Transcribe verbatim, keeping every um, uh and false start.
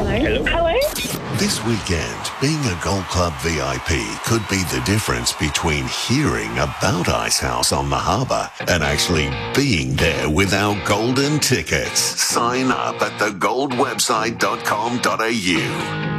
Hello. Hello. This weekend, being a Gold Club V I P could be the difference between hearing about Icehouse on the harbour and actually being there with our golden tickets. Sign up at the gold website dot com dot a u.